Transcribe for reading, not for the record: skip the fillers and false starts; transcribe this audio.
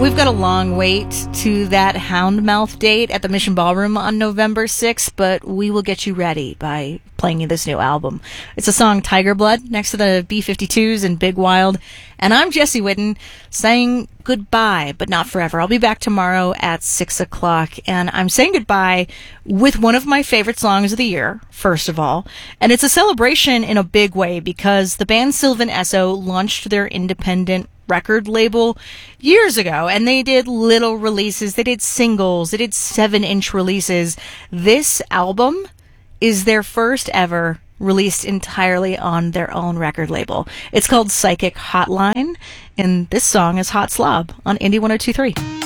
We've got a long wait to that Houndmouth date at the Mission Ballroom on November 6th, but we will get you ready by playing you this new album. It's a song Tiger Blood next to the B-52s and Big Wild. And I'm Jesse Whitten saying goodbye, but not forever. I'll be back tomorrow at 6 o'clock, and I'm saying goodbye with one of my favorite songs of the year, first of all. And it's a celebration in a big way because the band Sylvan Esso launched their independent record label years ago, and they did little releases, they did singles, they did 7-inch releases. This album is their first ever released entirely on their own record label. It's called Psychic Hotline, and this song is Hot Slob on Indie 102.3.